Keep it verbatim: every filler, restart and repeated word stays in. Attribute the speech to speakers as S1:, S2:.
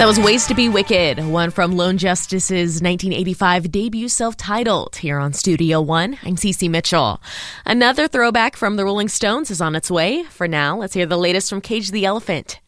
S1: That was Ways to Be Wicked, one from Lone Justice's nineteen eighty-five debut self-titled. Here on Studio One, I'm Cece Mitchell. Another throwback from the Rolling Stones is on its way. For now, let's hear the latest from Cage the Elephant.